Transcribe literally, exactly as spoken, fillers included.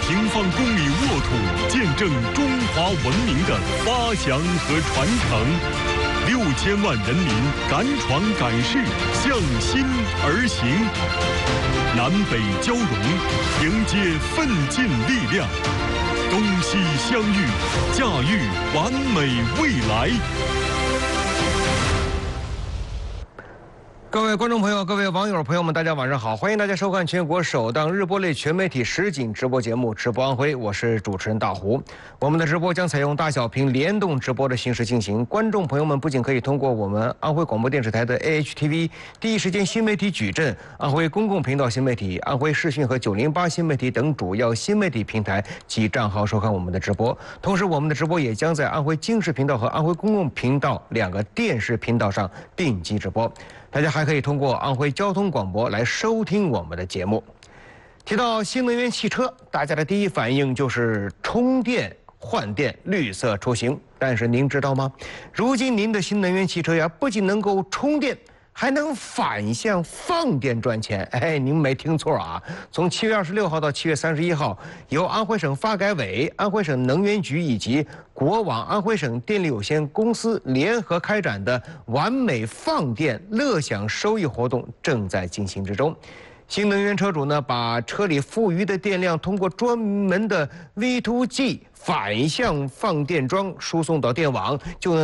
平方公里沃土，见证中华文明的发祥和传承。六千万人民敢闯敢试，向心而行。南北交融，迎接奋进力量。东西相遇，驾驭完美未来。 各位观众朋友，各位网友朋友们，大家晚上好！欢迎大家收看全国首档日播类全媒体实景直播节目《直播安徽》，我是主持人大胡。我们的直播将采用大小屏联动直播的形式进行，观众朋友们不仅可以通过我们安徽广播电视台的 A H T V 第一时间新媒体矩阵、安徽公共频道新媒体、安徽视讯和九零八新媒体等主要新媒体平台及账号收看我们的直播。同时，我们的直播也将在安徽经视频道和安徽公共频道两个电视频道上并机直播。大家还可以通过安徽交通广播来收听我们的节目。提到新能源汽车，大家的第一反应就是充电、换电、绿色出行。但是您知道吗？如今您的新能源汽车呀，不仅能够充电，还能反向放电赚钱。哎，您没听错啊！从七月二十六号到七月三十一号，由安徽省发改委、安徽省能源局以及国网安徽省电力有限公司联合开展的“完美放电乐享收益”活动正在进行之中。新能源车主呢，把车里富余的电量通过专门的 V 二 G 反向放电桩输送到电网，就能